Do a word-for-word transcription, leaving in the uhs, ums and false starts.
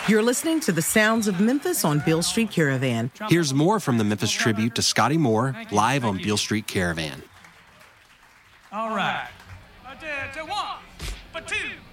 You're listening to the sounds of Memphis on Beale Street Caravan. Here's more from the Memphis tribute to Scotty Moore live on Beale Street Caravan. All right. One, two,